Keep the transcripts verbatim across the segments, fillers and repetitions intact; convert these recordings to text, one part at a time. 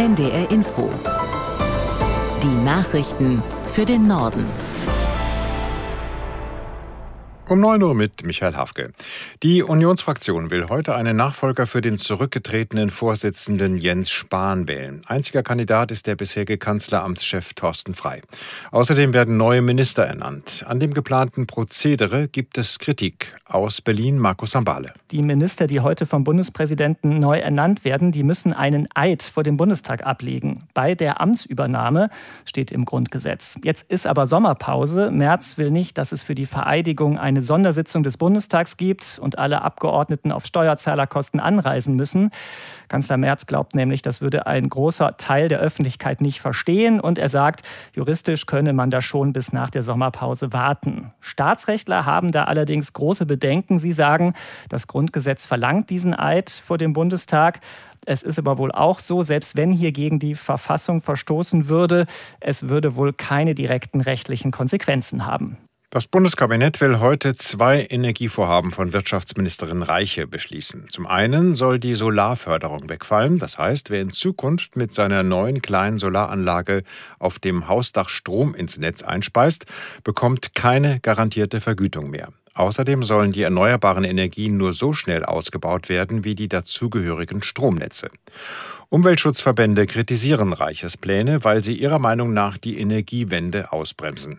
N D R Info. Die Nachrichten für den Norden. Um neun Uhr mit Michael Hafke. Die Unionsfraktion will heute einen Nachfolger für den zurückgetretenen Vorsitzenden Jens Spahn wählen. Einziger Kandidat ist der bisherige Kanzleramtschef Thorsten Frey. Außerdem werden neue Minister ernannt. An dem geplanten Prozedere gibt es Kritik. Aus Berlin Markus Sambale. Die Minister, die heute vom Bundespräsidenten neu ernannt werden, die müssen einen Eid vor dem Bundestag ablegen. Bei der Amtsübernahme steht im Grundgesetz. Jetzt ist aber Sommerpause. Merz will nicht, dass es für die Vereidigung eine Sondersitzung des Bundestags gibt und alle Abgeordneten auf Steuerzahlerkosten anreisen müssen. Kanzler Merz glaubt nämlich, das würde ein großer Teil der Öffentlichkeit nicht verstehen. Und er sagt, juristisch könne man da schon bis nach der Sommerpause warten. Staatsrechtler haben da allerdings große Bedenken. Sie sagen, das Grundgesetz verlangt diesen Eid vor dem Bundestag. Es ist aber wohl auch so, selbst wenn hier gegen die Verfassung verstoßen würde, es würde wohl keine direkten rechtlichen Konsequenzen haben. Das Bundeskabinett will heute zwei Energievorhaben von Wirtschaftsministerin Reiche beschließen. Zum einen soll die Solarförderung wegfallen. Das heißt, wer in Zukunft mit seiner neuen kleinen Solaranlage auf dem Hausdach Strom ins Netz einspeist, bekommt keine garantierte Vergütung mehr. Außerdem sollen die erneuerbaren Energien nur so schnell ausgebaut werden wie die dazugehörigen Stromnetze. Umweltschutzverbände kritisieren Reiches Pläne, weil sie ihrer Meinung nach die Energiewende ausbremsen.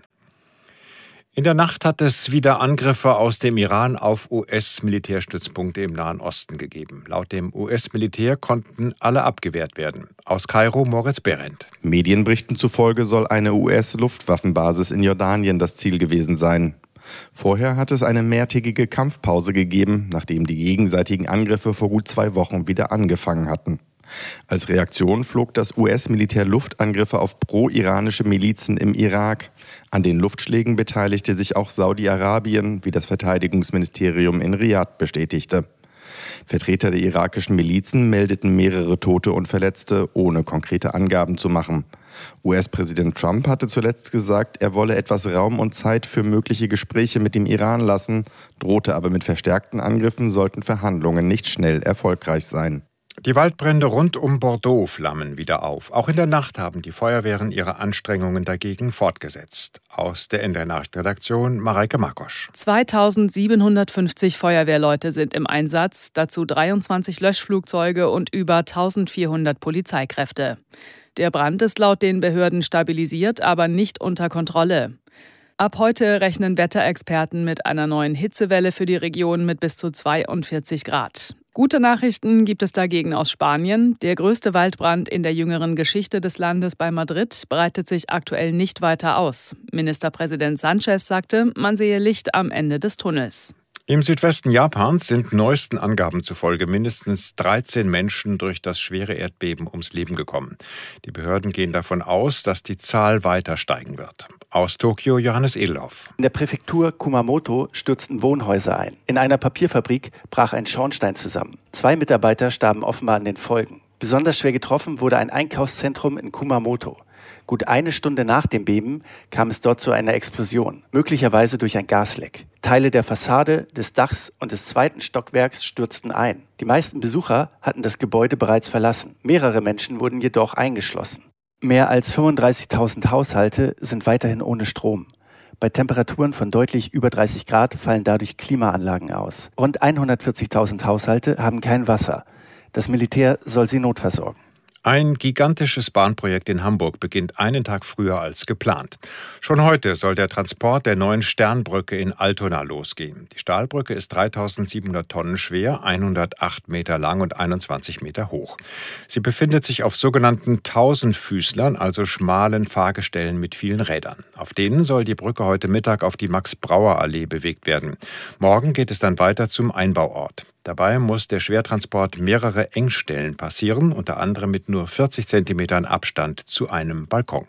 In der Nacht hat es wieder Angriffe aus dem Iran auf U S-Militärstützpunkte im Nahen Osten gegeben. Laut dem U S-Militär konnten alle abgewehrt werden. Aus Kairo Moritz Behrendt. Medienberichten zufolge soll eine U S-Luftwaffenbasis in Jordanien das Ziel gewesen sein. Vorher hat es eine mehrtägige Kampfpause gegeben, nachdem die gegenseitigen Angriffe vor gut zwei Wochen wieder angefangen hatten. Als Reaktion flog das U S-Militär Luftangriffe auf pro-iranische Milizen im Irak. An den Luftschlägen beteiligte sich auch Saudi-Arabien, wie das Verteidigungsministerium in Riad bestätigte. Vertreter der irakischen Milizen meldeten mehrere Tote und Verletzte, ohne konkrete Angaben zu machen. U S-Präsident Trump hatte zuletzt gesagt, er wolle etwas Raum und Zeit für mögliche Gespräche mit dem Iran lassen, drohte aber mit verstärkten Angriffen, sollten Verhandlungen nicht schnell erfolgreich sein. Die Waldbrände rund um Bordeaux flammen wieder auf. Auch in der Nacht haben die Feuerwehren ihre Anstrengungen dagegen fortgesetzt. Aus der N D R-Nachrichtenredaktion Mareike Markosch. zweitausendsiebenhundertfünfzig Feuerwehrleute sind im Einsatz, dazu dreiundzwanzig Löschflugzeuge und über eintausendvierhundert Polizeikräfte. Der Brand ist laut den Behörden stabilisiert, aber nicht unter Kontrolle. Ab heute rechnen Wetterexperten mit einer neuen Hitzewelle für die Region mit bis zu zweiundvierzig Grad. Gute Nachrichten gibt es dagegen aus Spanien. Der größte Waldbrand in der jüngeren Geschichte des Landes bei Madrid breitet sich aktuell nicht weiter aus. Ministerpräsident Sánchez sagte, man sehe Licht am Ende des Tunnels. Im Südwesten Japans sind neuesten Angaben zufolge mindestens dreizehn Menschen durch das schwere Erdbeben ums Leben gekommen. Die Behörden gehen davon aus, dass die Zahl weiter steigen wird. Aus Tokio Johannes Edelhoff. In der Präfektur Kumamoto stürzten Wohnhäuser ein. In einer Papierfabrik brach ein Schornstein zusammen. Zwei Mitarbeiter starben offenbar an den Folgen. Besonders schwer getroffen wurde ein Einkaufszentrum in Kumamoto. Gut eine Stunde nach dem Beben kam es dort zu einer Explosion, möglicherweise durch ein Gasleck. Teile der Fassade, des Dachs und des zweiten Stockwerks stürzten ein. Die meisten Besucher hatten das Gebäude bereits verlassen. Mehrere Menschen wurden jedoch eingeschlossen. Mehr als fünfunddreißigtausend Haushalte sind weiterhin ohne Strom. Bei Temperaturen von deutlich über dreißig Grad fallen dadurch Klimaanlagen aus. Rund hundertvierzigtausend Haushalte haben kein Wasser. Das Militär soll sie notversorgen. Ein gigantisches Bahnprojekt in Hamburg beginnt einen Tag früher als geplant. Schon heute soll der Transport der neuen Sternbrücke in Altona losgehen. Die Stahlbrücke ist dreitausendsiebenhundert Tonnen schwer, hundertacht Meter lang und einundzwanzig Meter hoch. Sie befindet sich auf sogenannten Tausendfüßlern, also schmalen Fahrgestellen mit vielen Rädern. Auf denen soll die Brücke heute Mittag auf die Max-Brauer-Allee bewegt werden. Morgen geht es dann weiter zum Einbauort. Dabei muss der Schwertransport mehrere Engstellen passieren, unter anderem mit nur vierzig Zentimetern Abstand zu einem Balkon.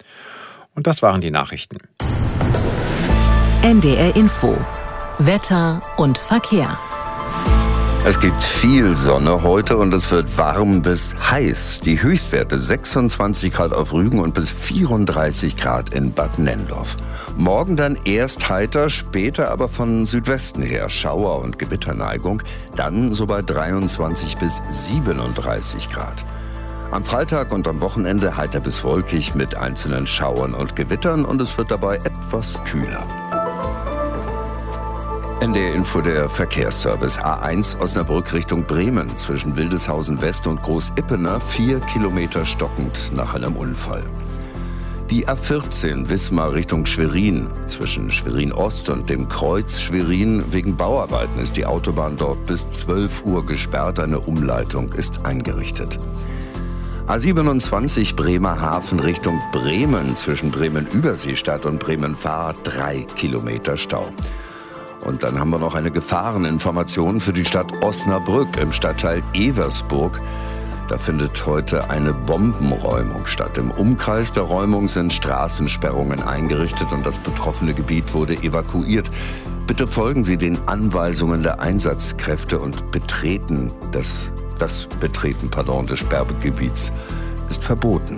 Und das waren die Nachrichten. N D R Info. Wetter und Verkehr. Es gibt viel Sonne heute und es wird warm bis heiß. Die Höchstwerte sechsundzwanzig Grad auf Rügen und bis vierunddreißig Grad in Bad Nenndorf. Morgen dann erst heiter, später aber von Südwesten her Schauer- und Gewitterneigung. Dann so bei dreiundzwanzig bis siebenunddreißig Grad. Am Freitag und am Wochenende heiter bis wolkig mit einzelnen Schauern und Gewittern und es wird dabei etwas kühler. N D R-Info der Verkehrsservice. A eins Osnabrück Richtung Bremen zwischen Wildeshausen West und Groß-Ippener vier Kilometer stockend nach einem Unfall. Die A vierzehn Wismar Richtung Schwerin zwischen Schwerin Ost und dem Kreuz Schwerin. Wegen Bauarbeiten ist die Autobahn dort bis zwölf Uhr gesperrt. Eine Umleitung ist eingerichtet. A siebenundzwanzig Bremerhaven Richtung Bremen zwischen Bremen-Überseestadt und Bremen-Fahr drei Kilometer Stau. Und dann haben wir noch eine Gefahreninformation für die Stadt Osnabrück im Stadtteil Eversburg. Da findet heute eine Bombenräumung statt. Im Umkreis der Räumung sind Straßensperrungen eingerichtet und das betroffene Gebiet wurde evakuiert. Bitte folgen Sie den Anweisungen der Einsatzkräfte und betreten das, das Betreten pardon, des Sperrgebiets ist verboten.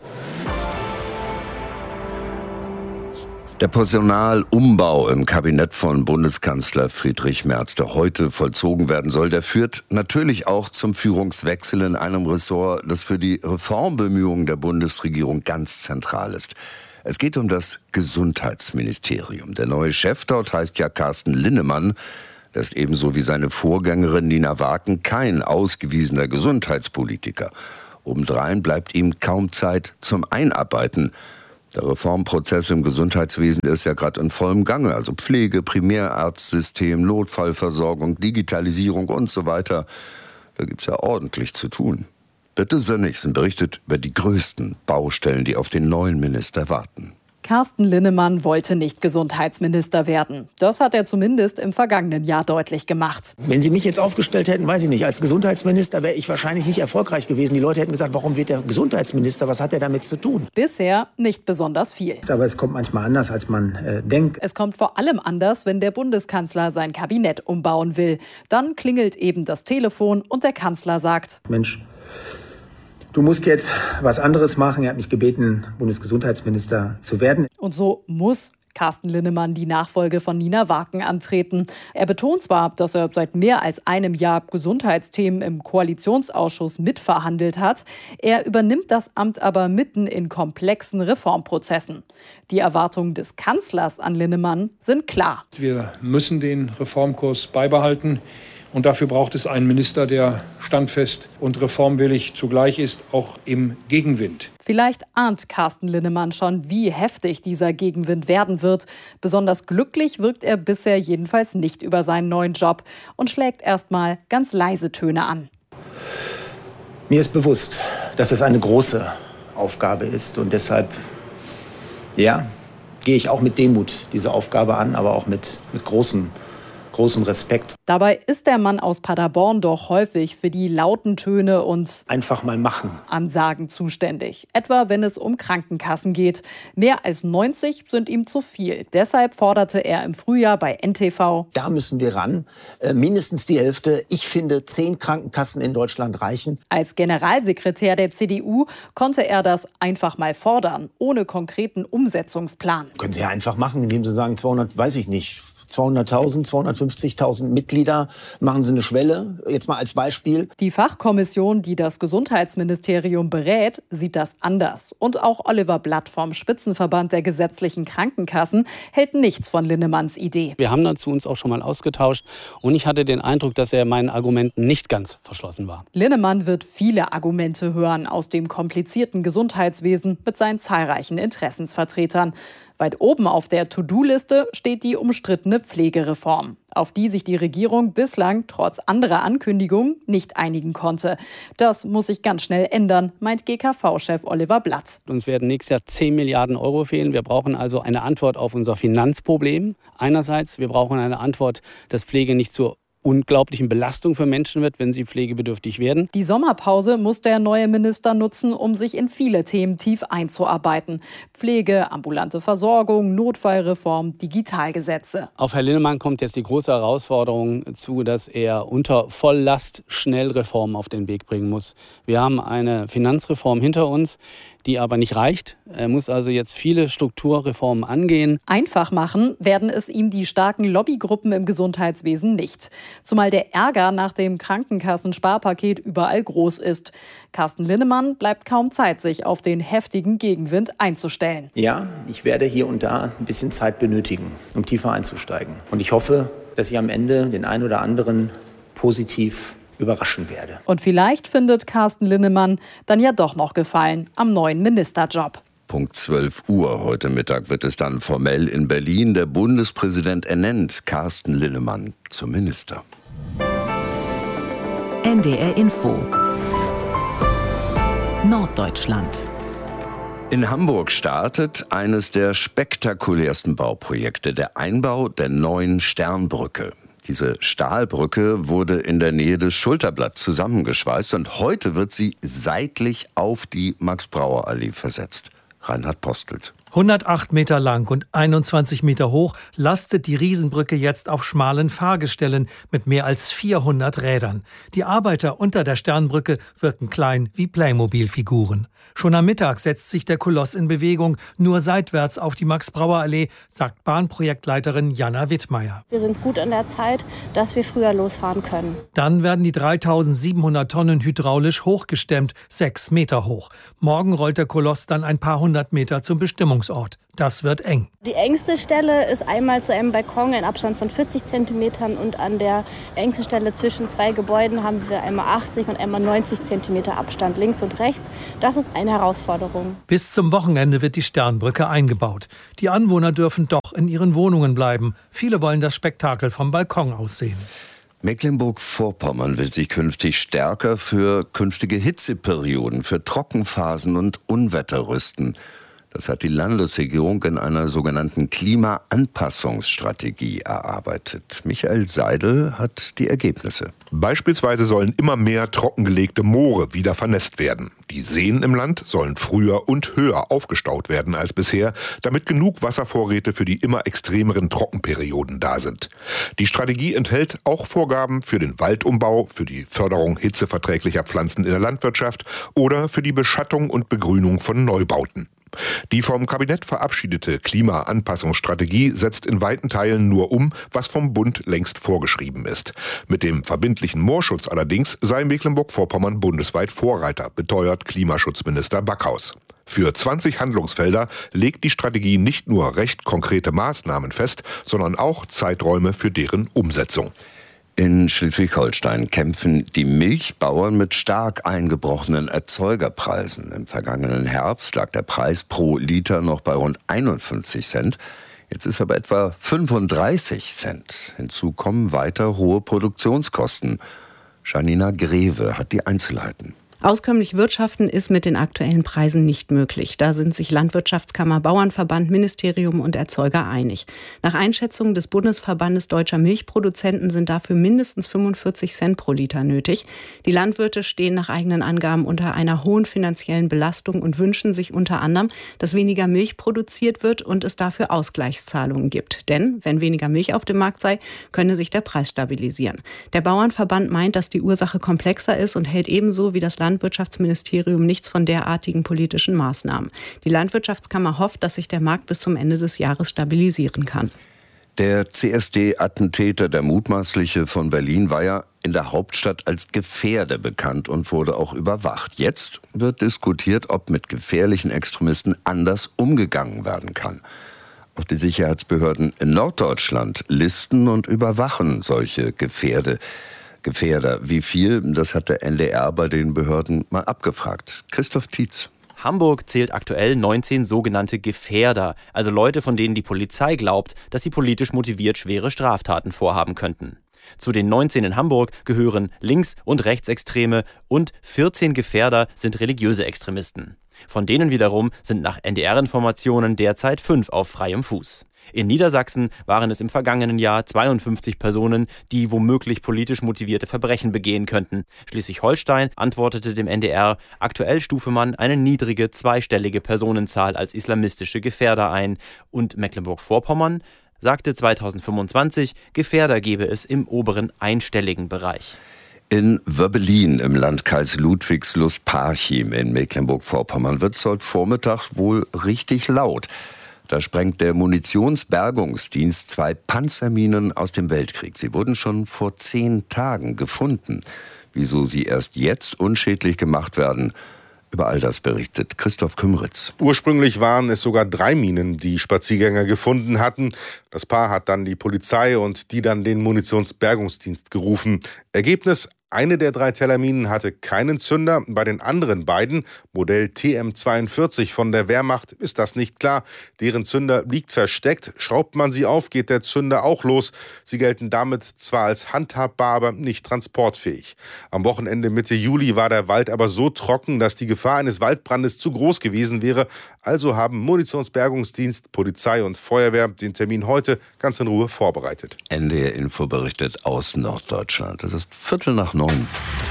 Der Personalumbau im Kabinett von Bundeskanzler Friedrich Merz, der heute vollzogen werden soll, der führt natürlich auch zum Führungswechsel in einem Ressort, das für die Reformbemühungen der Bundesregierung ganz zentral ist. Es geht um das Gesundheitsministerium. Der neue Chef dort heißt ja Carsten Linnemann. Der ist ebenso wie seine Vorgängerin Nina Waken kein ausgewiesener Gesundheitspolitiker. Obendrein bleibt ihm kaum Zeit zum Einarbeiten. Der Reformprozess im Gesundheitswesen ist ja gerade in vollem Gange. Also Pflege, Primärarztsystem, Notfallversorgung, Digitalisierung und so weiter. Da gibt's ja ordentlich zu tun. Birte Sönnigsen berichtet über die größten Baustellen, die auf den neuen Minister warten. Carsten Linnemann wollte nicht Gesundheitsminister werden. Das hat er zumindest im vergangenen Jahr deutlich gemacht. Wenn Sie mich jetzt aufgestellt hätten, weiß ich nicht, als Gesundheitsminister wäre ich wahrscheinlich nicht erfolgreich gewesen. Die Leute hätten gesagt, warum wird der Gesundheitsminister? Was hat er damit zu tun? Bisher nicht besonders viel. Aber es kommt manchmal anders, als man äh, denkt. Es kommt vor allem anders, wenn der Bundeskanzler sein Kabinett umbauen will. Dann klingelt eben das Telefon und der Kanzler sagt: Mensch, du musst jetzt was anderes machen. Er hat mich gebeten, Bundesgesundheitsminister zu werden. Und so muss Carsten Linnemann die Nachfolge von Nina Waken antreten. Er betont zwar, dass er seit mehr als einem Jahr Gesundheitsthemen im Koalitionsausschuss mitverhandelt hat. Er übernimmt das Amt aber mitten in komplexen Reformprozessen. Die Erwartungen des Kanzlers an Linnemann sind klar. Wir müssen den Reformkurs beibehalten. Und dafür braucht es einen Minister, der standfest und reformwillig zugleich ist, auch im Gegenwind. Vielleicht ahnt Carsten Linnemann schon, wie heftig dieser Gegenwind werden wird. Besonders glücklich wirkt er bisher jedenfalls nicht über seinen neuen Job und schlägt erstmal ganz leise Töne an. Mir ist bewusst, dass es eine große Aufgabe ist und deshalb, ja, gehe ich auch mit Demut diese Aufgabe an, aber auch mit, mit großem großem Respekt. Dabei ist der Mann aus Paderborn doch häufig für die lauten Töne und einfach mal machen Ansagen zuständig. Etwa wenn es um Krankenkassen geht. Mehr als neunzig sind ihm zu viel. Deshalb forderte er im Frühjahr bei N T V: Da müssen wir ran. Äh, mindestens die Hälfte. Ich finde, zehn Krankenkassen in Deutschland reichen. Als Generalsekretär der C D U konnte er das einfach mal fordern, ohne konkreten Umsetzungsplan. Können Sie ja einfach machen, indem Sie sagen, zweihundert, weiß ich nicht, zweihunderttausend, zweihundertfünfzigtausend Mitglieder, machen Sie eine Schwelle, jetzt mal als Beispiel. Die Fachkommission, die das Gesundheitsministerium berät, sieht das anders. Und auch Oliver Blatt vom Spitzenverband der gesetzlichen Krankenkassen hält nichts von Linnemanns Idee. Wir haben dazu uns auch schon mal ausgetauscht und ich hatte den Eindruck, dass er meinen Argumenten nicht ganz verschlossen war. Linnemann wird viele Argumente hören aus dem komplizierten Gesundheitswesen mit seinen zahlreichen Interessensvertretern. Weit oben auf der To-Do-Liste steht die umstrittene Pflegereform, auf die sich die Regierung bislang trotz anderer Ankündigungen nicht einigen konnte. Das muss sich ganz schnell ändern, meint G K V-Chef Oliver Blatt. Uns werden nächstes Jahr zehn Milliarden Euro fehlen. Wir brauchen also eine Antwort auf unser Finanzproblem. Einerseits, wir brauchen eine Antwort, dass Pflege nicht zur unglaublichen Belastung für Menschen wird, wenn sie pflegebedürftig werden. Die Sommerpause muss der neue Minister nutzen, um sich in viele Themen tief einzuarbeiten. Pflege, ambulante Versorgung, Notfallreform, Digitalgesetze. Auf Herrn Linnemann kommt jetzt die große Herausforderung zu, dass er unter Volllast schnell Reformen auf den Weg bringen muss. Wir haben eine Finanzreform hinter uns, die aber nicht reicht. Er muss also jetzt viele Strukturreformen angehen. Einfach machen werden es ihm die starken Lobbygruppen im Gesundheitswesen nicht. Zumal der Ärger nach dem Krankenkassensparpaket überall groß ist. Carsten Linnemann bleibt kaum Zeit, sich auf den heftigen Gegenwind einzustellen. Ja, ich werde hier und da ein bisschen Zeit benötigen, um tiefer einzusteigen. Und ich hoffe, dass ich am Ende den einen oder anderen positiv überraschen werde. Und vielleicht findet Carsten Linnemann dann ja doch noch Gefallen am neuen Ministerjob. Punkt zwölf Uhr heute Mittag wird es dann formell in Berlin. Der Bundespräsident ernennt Carsten Linnemann zum Minister. N D R Info Norddeutschland. In Hamburg startet eines der spektakulärsten Bauprojekte, der Einbau der neuen Sternbrücke. Diese Stahlbrücke wurde in der Nähe des Schulterblatt zusammengeschweißt und heute wird sie seitlich auf die Max-Brauer-Allee versetzt. Reinhard Postelt. hundertacht Meter lang und einundzwanzig Meter hoch lastet die Riesenbrücke jetzt auf schmalen Fahrgestellen mit mehr als vierhundert Rädern. Die Arbeiter unter der Sternbrücke wirken klein wie Playmobil-Figuren. Schon am Mittag setzt sich der Koloss in Bewegung, nur seitwärts auf die Max-Brauer-Allee, sagt Bahnprojektleiterin Jana Wittmeier. Wir sind gut in der Zeit, dass wir früher losfahren können. Dann werden die dreitausendsiebenhundert Tonnen hydraulisch hochgestemmt, sechs Meter hoch. Morgen rollt der Koloss dann ein paar hundert Meter zum Bestimmungsort. Das wird eng. Die engste Stelle ist einmal zu einem Balkon, ein Abstand von vierzig Zentimetern. Und an der engsten Stelle zwischen zwei Gebäuden haben wir einmal achtzig und einmal neunzig Zentimeter Abstand links und rechts. Das ist eine Herausforderung. Bis zum Wochenende wird die Sternbrücke eingebaut. Die Anwohner dürfen doch in ihren Wohnungen bleiben. Viele wollen das Spektakel vom Balkon aus sehen. Mecklenburg-Vorpommern will sich künftig stärker für künftige Hitzeperioden, für Trockenphasen und Unwetter rüsten. Das hat die Landesregierung in einer sogenannten Klimaanpassungsstrategie erarbeitet. Michael Seidel hat die Ergebnisse. Beispielsweise sollen immer mehr trockengelegte Moore wieder vernässt werden. Die Seen im Land sollen früher und höher aufgestaut werden als bisher, damit genug Wasservorräte für die immer extremeren Trockenperioden da sind. Die Strategie enthält auch Vorgaben für den Waldumbau, für die Förderung hitzeverträglicher Pflanzen in der Landwirtschaft oder für die Beschattung und Begrünung von Neubauten. Die vom Kabinett verabschiedete Klimaanpassungsstrategie setzt in weiten Teilen nur um, was vom Bund längst vorgeschrieben ist. Mit dem verbindlichen Moorschutz allerdings sei Mecklenburg-Vorpommern bundesweit Vorreiter, beteuert Klimaschutzminister Backhaus. Für zwanzig Handlungsfelder legt die Strategie nicht nur recht konkrete Maßnahmen fest, sondern auch Zeiträume für deren Umsetzung. In Schleswig-Holstein kämpfen die Milchbauern mit stark eingebrochenen Erzeugerpreisen. Im vergangenen Herbst lag der Preis pro Liter noch bei rund einundfünfzig Cent. Jetzt ist aber etwa fünfunddreißig Cent. Hinzu kommen weiter hohe Produktionskosten. Janina Greve hat die Einzelheiten. Auskömmlich wirtschaften ist mit den aktuellen Preisen nicht möglich. Da sind sich Landwirtschaftskammer, Bauernverband, Ministerium und Erzeuger einig. Nach Einschätzung des Bundesverbandes Deutscher Milchproduzenten sind dafür mindestens fünfundvierzig Cent pro Liter nötig. Die Landwirte stehen nach eigenen Angaben unter einer hohen finanziellen Belastung und wünschen sich unter anderem, dass weniger Milch produziert wird und es dafür Ausgleichszahlungen gibt. Denn wenn weniger Milch auf dem Markt sei, könne sich der Preis stabilisieren. Der Bauernverband meint, dass die Ursache komplexer ist und hält ebenso wie das Landwirtschaftsministerium nichts von derartigen politischen Maßnahmen. Die Landwirtschaftskammer hofft, dass sich der Markt bis zum Ende des Jahres stabilisieren kann. Der C S D-Attentäter, der Mutmaßliche von Berlin, war ja in der Hauptstadt als Gefährder bekannt und wurde auch überwacht. Jetzt wird diskutiert, ob mit gefährlichen Extremisten anders umgegangen werden kann. Auch die Sicherheitsbehörden in Norddeutschland listen und überwachen solche Gefährde. Gefährder. Wie viel, das hat der N D R bei den Behörden mal abgefragt. Christoph Tietz. Hamburg zählt aktuell neunzehn sogenannte Gefährder, also Leute, von denen die Polizei glaubt, dass sie politisch motiviert schwere Straftaten vorhaben könnten. Zu den neunzehn in Hamburg gehören Links- und Rechtsextreme und vierzehn Gefährder sind religiöse Extremisten. Von denen wiederum sind nach N D R-Informationen derzeit fünf auf freiem Fuß. In Niedersachsen waren es im vergangenen Jahr zweiundfünfzig Personen, die womöglich politisch motivierte Verbrechen begehen könnten. Schleswig-Holstein antwortete dem N D R, aktuell stufe man eine niedrige zweistellige Personenzahl als islamistische Gefährder ein. Und Mecklenburg-Vorpommern sagte zweitausendfünfundzwanzig, Gefährder gebe es im oberen einstelligen Bereich. In Wöbbelin im Landkreis Ludwigslust-Parchim in Mecklenburg-Vorpommern wird es heute Vormittag wohl richtig laut. Da sprengt der Munitionsbergungsdienst zwei Panzerminen aus dem Weltkrieg. Sie wurden schon vor zehn Tagen gefunden. Wieso sie erst jetzt unschädlich gemacht werden, über all das berichtet Christoph Kümmeritz. Ursprünglich waren es sogar drei Minen, die Spaziergänger gefunden hatten. Das Paar hat dann die Polizei und die dann den Munitionsbergungsdienst gerufen. Ergebnis: Eine der drei Tellerminen hatte keinen Zünder. Bei den anderen beiden, Modell T M zweiundvierzig von der Wehrmacht, ist das nicht klar. Deren Zünder liegt versteckt. Schraubt man sie auf, geht der Zünder auch los. Sie gelten damit zwar als handhabbar, aber nicht transportfähig. Am Wochenende Mitte Juli war der Wald aber so trocken, dass die Gefahr eines Waldbrandes zu groß gewesen wäre. Also haben Munitionsbergungsdienst, Polizei und Feuerwehr den Termin heute ganz in Ruhe vorbereitet. N D R-Info berichtet aus Norddeutschland. Es ist Viertel nach neun.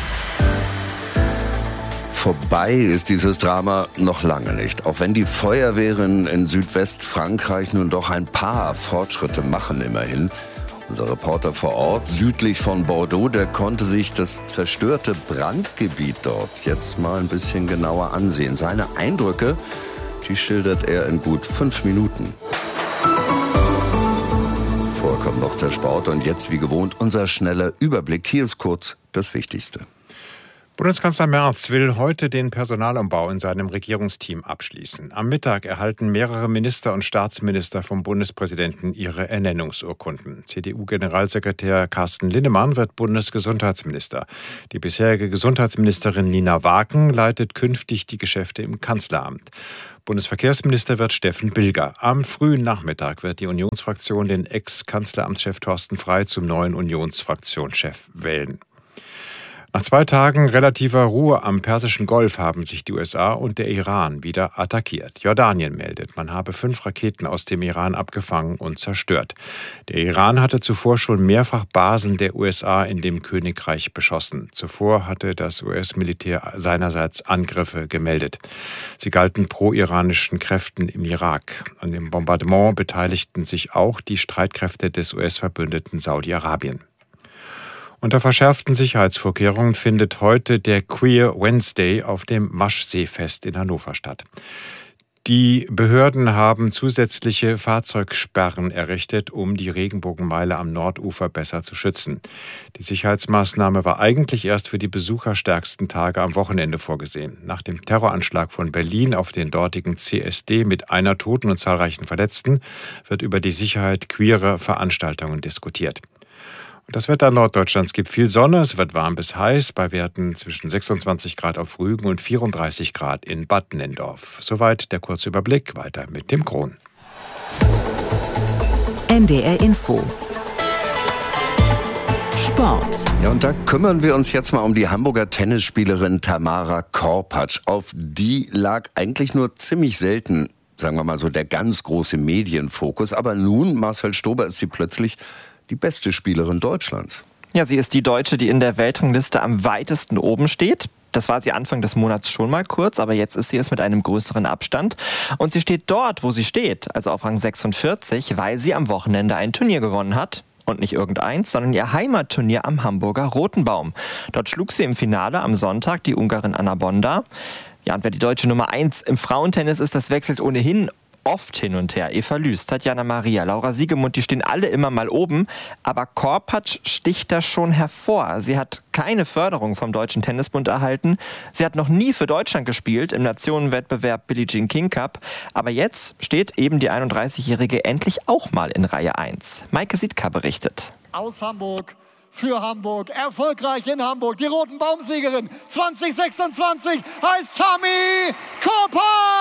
Vorbei ist dieses Drama noch lange nicht. Auch wenn die Feuerwehren in Südwestfrankreich nun doch ein paar Fortschritte machen, immerhin. Unser Reporter vor Ort, südlich von Bordeaux, der konnte sich das zerstörte Brandgebiet dort jetzt mal ein bisschen genauer ansehen. Seine Eindrücke, die schildert er in gut fünf Minuten. Vorher kommt noch der Sport und jetzt wie gewohnt unser schneller Überblick. Hier ist kurz das Wichtigste. Bundeskanzler Merz will heute den Personalumbau in seinem Regierungsteam abschließen. Am Mittag erhalten mehrere Minister und Staatsminister vom Bundespräsidenten ihre Ernennungsurkunden. C D U-Generalsekretär Carsten Linnemann wird Bundesgesundheitsminister. Die bisherige Gesundheitsministerin Nina Waken leitet künftig die Geschäfte im Kanzleramt. Bundesverkehrsminister wird Steffen Bilger. Am frühen Nachmittag wird die Unionsfraktion den Ex-Kanzleramtschef Thorsten Frey zum neuen Unionsfraktionschef wählen. Nach zwei Tagen relativer Ruhe am Persischen Golf haben sich die U S A und der Iran wieder attackiert. Jordanien meldet, man habe fünf Raketen aus dem Iran abgefangen und zerstört. Der Iran hatte zuvor schon mehrfach Basen der U S A in dem Königreich beschossen. Zuvor hatte das U S-Militär seinerseits Angriffe gemeldet. Sie galten pro-iranischen Kräften im Irak. An dem Bombardement beteiligten sich auch die Streitkräfte des U S-Verbündeten Saudi-Arabien. Unter verschärften Sicherheitsvorkehrungen findet heute der Queer Wednesday auf dem Maschseefest in Hannover statt. Die Behörden haben zusätzliche Fahrzeugsperren errichtet, um die Regenbogenmeile am Nordufer besser zu schützen. Die Sicherheitsmaßnahme war eigentlich erst für die besucherstärksten Tage am Wochenende vorgesehen. Nach dem Terroranschlag von Berlin auf den dortigen C S D mit einer Toten und zahlreichen Verletzten wird über die Sicherheit queerer Veranstaltungen diskutiert. Das Wetter Norddeutschlands gibt viel Sonne, es wird warm bis heiß, bei Werten zwischen sechsundzwanzig Grad auf Rügen und vierunddreißig Grad in Bad Nendorf. Soweit der kurze Überblick, weiter mit dem Kron. N D R Info. Sport. Ja, und da kümmern wir uns jetzt mal um die Hamburger Tennisspielerin Tamara Korpatsch. Auf die lag eigentlich nur ziemlich selten, sagen wir mal so, der ganz große Medienfokus. Aber nun, Marcel Stober, ist sie plötzlich die beste Spielerin Deutschlands. Ja, sie ist die Deutsche, die in der Weltrangliste am weitesten oben steht. Das war sie Anfang des Monats schon mal kurz, aber jetzt ist sie es mit einem größeren Abstand. Und sie steht dort, wo sie steht, also auf Rang sechsundvierzig, weil sie am Wochenende ein Turnier gewonnen hat. Und nicht irgendeins, sondern ihr Heimatturnier am Hamburger Rotenbaum. Dort schlug sie im Finale am Sonntag die Ungarin Anna Bonda. Ja, und wer die deutsche Nummer eins im Frauentennis ist, das wechselt ohnehin oft hin und her. Eva Lüß, Tatjana Maria, Laura Siegemund, die stehen alle immer mal oben. Aber Korpatsch sticht da schon hervor. Sie hat keine Förderung vom Deutschen Tennisbund erhalten. Sie hat noch nie für Deutschland gespielt im Nationenwettbewerb Billie Jean King Cup. Aber jetzt steht eben die einunddreißigjährige endlich auch mal in Reihe eins. Maike Siedka berichtet. Aus Hamburg. Für Hamburg, erfolgreich in Hamburg. Die Rotenbaum-Siegerin zwanzig sechsundzwanzig heißt Tammy Korpatsch!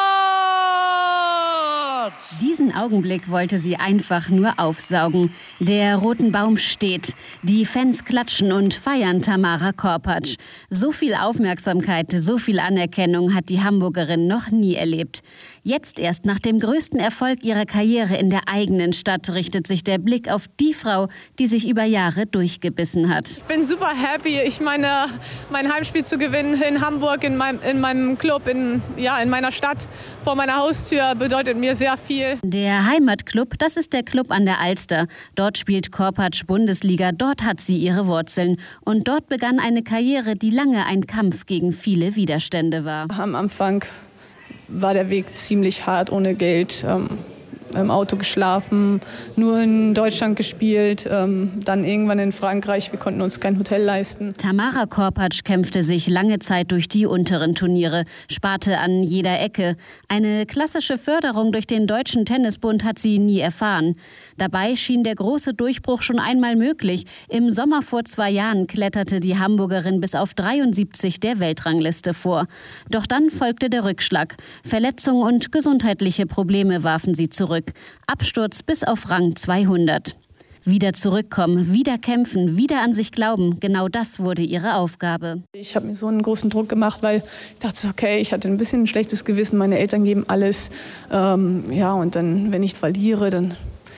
Diesen Augenblick wollte sie einfach nur aufsaugen. Der Rotenbaum steht. Die Fans klatschen und feiern Tamara Korpatsch. So viel Aufmerksamkeit, so viel Anerkennung hat die Hamburgerin noch nie erlebt. Jetzt erst nach dem größten Erfolg ihrer Karriere in der eigenen Stadt richtet sich der Blick auf die Frau, die sich über Jahre durchgebissen hat. Ich bin super happy. Ich meine, mein Heimspiel zu gewinnen in Hamburg, in meinem, in meinem Club, in, ja, in meiner Stadt, vor meiner Haustür, bedeutet mir sehr viel. Der Heimatclub, das ist der Club an der Alster. Dort spielt Korpatsch Bundesliga, dort hat sie ihre Wurzeln. Und dort begann eine Karriere, die lange ein Kampf gegen viele Widerstände war. Am Anfang war der Weg ziemlich hart, ohne Geld. im Auto geschlafen, nur in Deutschland gespielt, ähm, dann irgendwann in Frankreich. Wir konnten uns kein Hotel leisten. Tamara Korpatsch kämpfte sich lange Zeit durch die unteren Turniere, sparte an jeder Ecke. Eine klassische Förderung durch den Deutschen Tennisbund hat sie nie erfahren. Dabei schien der große Durchbruch schon einmal möglich. Im Sommer vor zwei Jahren kletterte die Hamburgerin bis auf dreiundsiebzig der Weltrangliste vor. Doch dann folgte der Rückschlag. Verletzungen und gesundheitliche Probleme warfen sie zurück. Absturz bis auf Rang zweihundert. Wieder zurückkommen, wieder kämpfen, wieder an sich glauben. Genau das wurde ihre Aufgabe. Ich habe mir so einen großen Druck gemacht, weil ich dachte, okay, ich hatte ein bisschen ein schlechtes Gewissen. Meine Eltern geben alles. Ähm, ja, und dann, wenn ich verliere, dann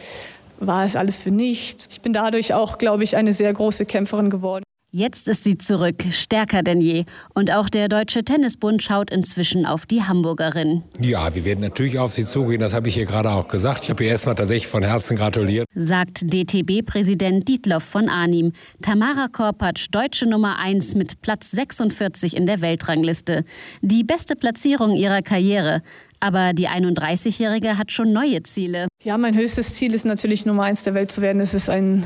war es alles für nichts. Ich bin dadurch auch, glaube ich, eine sehr große Kämpferin geworden. Jetzt ist sie zurück, stärker denn je. Und auch der Deutsche Tennisbund schaut inzwischen auf die Hamburgerin. Ja, wir werden natürlich auf sie zugehen, das habe ich hier gerade auch gesagt. Ich habe ihr erstmal tatsächlich von Herzen gratuliert. Sagt D T B-Präsident Dietloff von Arnim. Tamara Korpatsch, deutsche Nummer eins mit Platz sechsundvierzig in der Weltrangliste. Die beste Platzierung ihrer Karriere. Aber die einunddreißigjährige hat schon neue Ziele. Ja, mein höchstes Ziel ist natürlich, Nummer eins der Welt zu werden. Es ist ein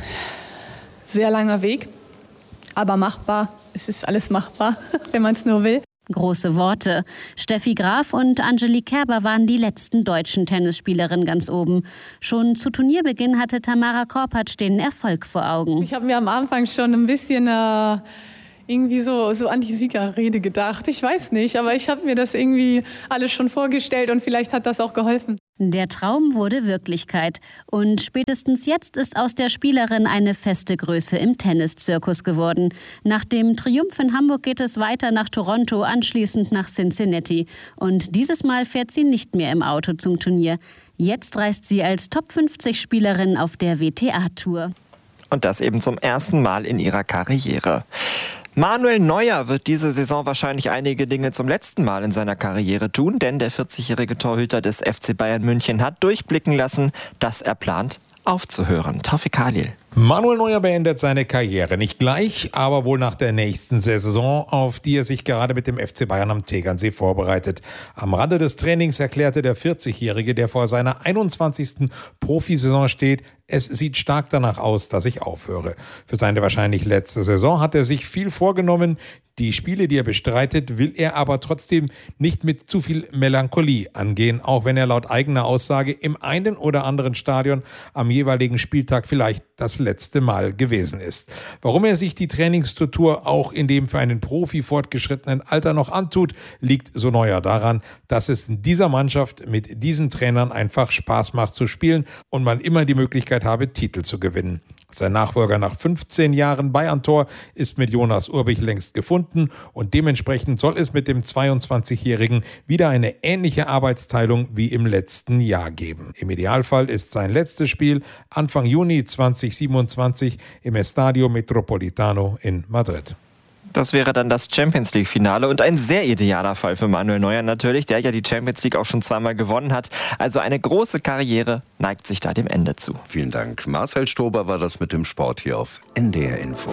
sehr langer Weg, aber machbar. Es ist alles machbar, wenn man es nur will. Große Worte. Steffi Graf und Angelique Kerber waren die letzten deutschen Tennisspielerinnen ganz oben. Schon zu Turnierbeginn hatte Tamara Korpatsch den Erfolg vor Augen. Ich habe mir am Anfang schon ein bisschen äh, irgendwie so, so an die Siegerrede gedacht. Ich weiß nicht, aber ich habe mir das irgendwie alles schon vorgestellt und vielleicht hat das auch geholfen. Der Traum wurde Wirklichkeit. Und spätestens jetzt ist aus der Spielerin eine feste Größe im Tenniszirkus geworden. Nach dem Triumph in Hamburg geht es weiter nach Toronto, anschließend nach Cincinnati. Und dieses Mal fährt sie nicht mehr im Auto zum Turnier. Jetzt reist sie als Top fünfzig Spielerin auf der W T A-Tour. Und das eben zum ersten Mal in ihrer Karriere. Manuel Neuer wird diese Saison wahrscheinlich einige Dinge zum letzten Mal in seiner Karriere tun, denn der vierzigjährige Torhüter des F C Bayern München hat durchblicken lassen, dass er plant, aufzuhören. Taufik Khalil. Manuel Neuer beendet seine Karriere nicht gleich, aber wohl nach der nächsten Saison, auf die er sich gerade mit dem F C Bayern am Tegernsee vorbereitet. Am Rande des Trainings erklärte der vierzigjährige, der vor seiner einundzwanzigsten Profisaison steht, es sieht stark danach aus, dass ich aufhöre. Für seine wahrscheinlich letzte Saison hat er sich viel vorgenommen. Die Spiele, die er bestreitet, will er aber trotzdem nicht mit zu viel Melancholie angehen, auch wenn er laut eigener Aussage im einen oder anderen Stadion am jeweiligen Spieltag vielleicht das letzte Mal gewesen ist. Warum er sich die Trainingsstruktur auch in dem für einen Profi fortgeschrittenen Alter noch antut, liegt so Neuer daran, dass es in dieser Mannschaft mit diesen Trainern einfach Spaß macht zu spielen und man immer die Möglichkeit habe, Titel zu gewinnen. Sein Nachfolger nach fünfzehn Jahren Bayern-Tor ist mit Jonas Urbich längst gefunden und dementsprechend soll es mit dem zweiundzwanzigjährigen wieder eine ähnliche Arbeitsteilung wie im letzten Jahr geben. Im Idealfall ist sein letztes Spiel Anfang Juni zweitausendsiebenundzwanzig im Estadio Metropolitano in Madrid. Das wäre dann das Champions-League-Finale und ein sehr idealer Fall für Manuel Neuer natürlich, der ja die Champions League auch schon zweimal gewonnen hat. Also eine große Karriere neigt sich da dem Ende zu. Vielen Dank. Marcel Stober war das mit dem Sport hier auf N D R Info.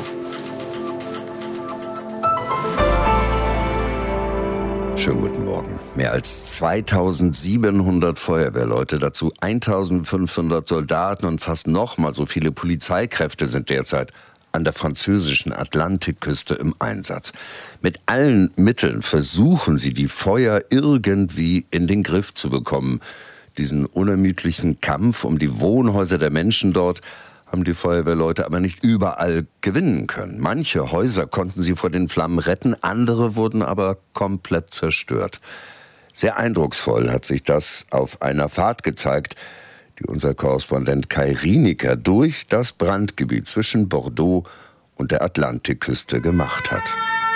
Schönen guten Morgen. Mehr als zweitausendsiebenhundert Feuerwehrleute, dazu eintausendfünfhundert Soldaten und fast nochmal so viele Polizeikräfte sind derzeit an der französischen Atlantikküste im Einsatz. Mit allen Mitteln versuchen sie, die Feuer irgendwie in den Griff zu bekommen. Diesen unermüdlichen Kampf um die Wohnhäuser der Menschen dort haben die Feuerwehrleute aber nicht überall gewinnen können. Manche Häuser konnten sie vor den Flammen retten, andere wurden aber komplett zerstört. Sehr eindrucksvoll hat sich das auf einer Fahrt gezeigt, die unser Korrespondent Kai Rienecker durch das Brandgebiet zwischen Bordeaux und der Atlantikküste gemacht hat.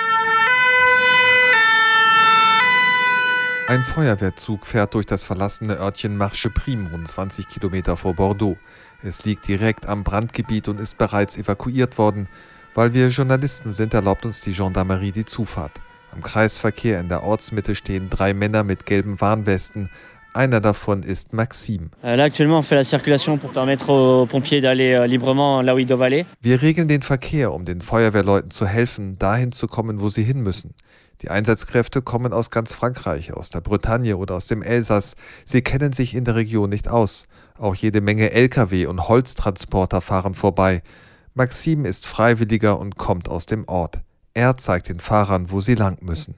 Ein Feuerwehrzug fährt durch das verlassene Örtchen Marcheprim, rund zwanzig Kilometer vor Bordeaux. Es liegt direkt am Brandgebiet und ist bereits evakuiert worden. Weil wir Journalisten sind, erlaubt uns die Gendarmerie die Zufahrt. Am Kreisverkehr in der Ortsmitte stehen drei Männer mit gelben Warnwesten. Einer davon ist Maxime. Wir regeln den Verkehr, um den Feuerwehrleuten zu helfen, dahin zu kommen, wo sie hin müssen. Die Einsatzkräfte kommen aus ganz Frankreich, aus der Bretagne oder aus dem Elsass. Sie kennen sich in der Region nicht aus. Auch jede Menge L K W und Holztransporter fahren vorbei. Maxime ist Freiwilliger und kommt aus dem Ort. Er zeigt den Fahrern, wo sie lang müssen.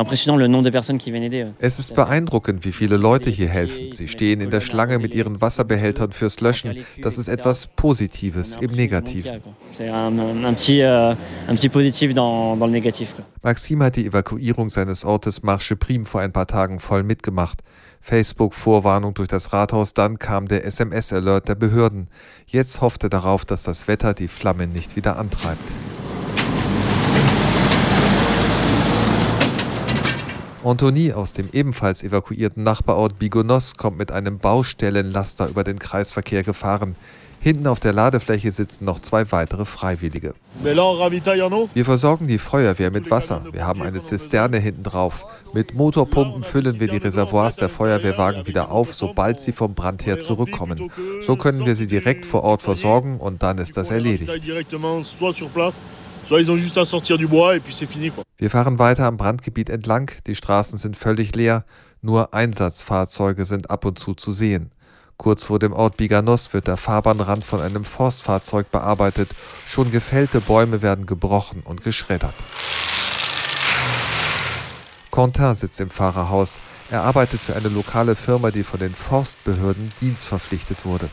Es ist beeindruckend, wie viele Leute hier helfen. Sie stehen in der Schlange mit ihren Wasserbehältern fürs Löschen. Das ist etwas Positives im Negativen. Maxime hat die Evakuierung seines Ortes Marche Prime vor ein paar Tagen voll mitgemacht. Facebook-Vorwarnung durch das Rathaus, dann kam der S M S-Alert der Behörden. Jetzt hofft er darauf, dass das Wetter die Flammen nicht wieder antreibt. Anthony aus dem ebenfalls evakuierten Nachbarort Bigonos kommt mit einem Baustellenlaster über den Kreisverkehr gefahren. Hinten auf der Ladefläche sitzen noch zwei weitere Freiwillige. Wir versorgen die Feuerwehr mit Wasser. Wir haben eine Zisterne hinten drauf. Mit Motorpumpen füllen wir die Reservoirs der Feuerwehrwagen wieder auf, sobald sie vom Brand her zurückkommen. So können wir sie direkt vor Ort versorgen und dann ist das erledigt. Wir fahren weiter am Brandgebiet entlang. Die Straßen sind völlig leer. Nur Einsatzfahrzeuge sind ab und zu zu sehen. Kurz vor dem Ort Biganos wird der Fahrbahnrand von einem Forstfahrzeug bearbeitet. Schon gefällte Bäume werden gebrochen und geschreddert. Quentin sitzt im Fahrerhaus. Er arbeitet für eine lokale Firma, die von den Forstbehörden dienstverpflichtet wurde.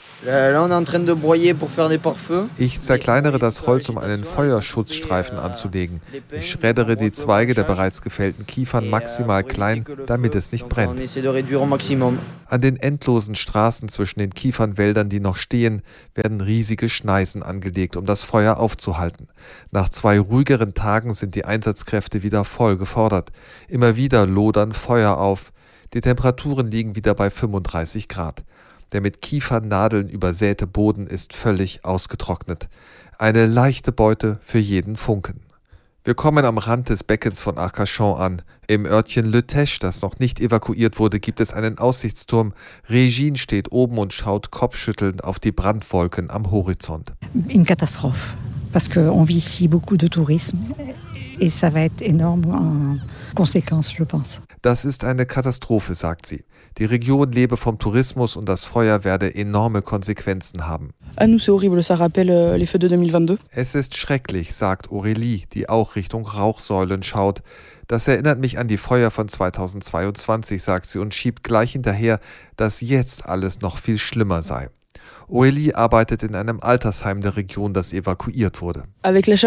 Ich zerkleinere das Holz, um einen Feuerschutzstreifen anzulegen. Ich schreddere die Zweige der bereits gefällten Kiefern maximal klein, damit es nicht brennt. An den endlosen Straßen zwischen den Kiefernwäldern, die noch stehen, werden riesige Schneisen angelegt, um das Feuer aufzuhalten. Nach zwei ruhigeren Tagen sind die Einsatzkräfte wieder voll gefordert. Immer wieder lodern Feuer auf. Die Temperaturen liegen wieder bei fünfunddreißig Grad. Der mit Kiefernadeln übersäte Boden ist völlig ausgetrocknet. Eine leichte Beute für jeden Funken. Wir kommen am Rand des Beckens von Arcachon an. Im Örtchen Le Teche, das noch nicht evakuiert wurde, gibt es einen Aussichtsturm. Regine steht oben und schaut kopfschüttelnd auf die Brandwolken am Horizont. Une catastrophe, parce qu'on vit ici beaucoup de tourisme. Et ça va être énorme en conséquence, je pense. Das ist eine Katastrophe, sagt sie. Die Region lebe vom Tourismus und das Feuer werde enorme Konsequenzen haben. Es ist schrecklich, sagt Aurélie, die auch Richtung Rauchsäulen schaut. Das erinnert mich an die Feuer von zweitausendzweiundzwanzig, sagt sie und schiebt gleich hinterher, dass jetzt alles noch viel schlimmer sei. Aurélie arbeitet in einem Altersheim der Region, das evakuiert wurde. Mit der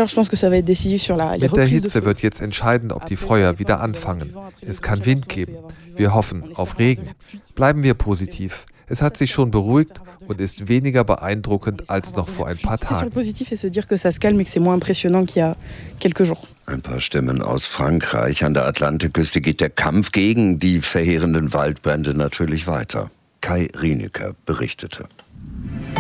Hitze wird jetzt entscheidend, ob die Feuer wieder anfangen. Es kann Wind geben. Wir hoffen auf Regen. Bleiben wir positiv. Es hat sich schon beruhigt und ist weniger beeindruckend als noch vor ein paar Tagen. Ein paar Stimmen aus Frankreich. An der Atlantikküste geht der Kampf gegen die verheerenden Waldbrände natürlich weiter. Kai Rienäcker berichtete.